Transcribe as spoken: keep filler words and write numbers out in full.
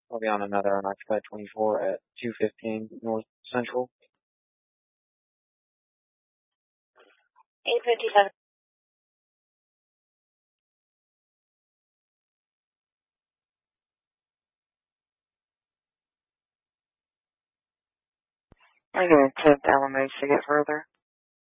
I'll be on another unoccupied twenty-four at two fifteen North Central. eight fifty-seven. I'm going to attempt Alamo to get further.